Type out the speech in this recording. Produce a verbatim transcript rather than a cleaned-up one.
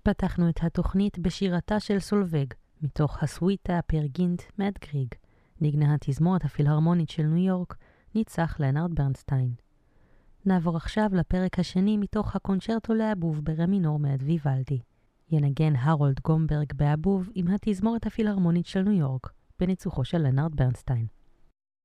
פתחנו את התוכנית בשירתה של סולווג, מתוך הסוויטה פר גינט מד גריג, נגנה התזמורת הפילהרמונית של ניו יורק, ניצח לנארד ברנסטיין. נעבור עכשיו לפרק השני מתוך הקונצ'רטו לאבוב ברמינור מאת ויוולדי. ינגן הרולד גומברג באבוב עם התזמורת הפילהרמונית של ניו יורק, בניצוחו של לנארד ברנסטיין.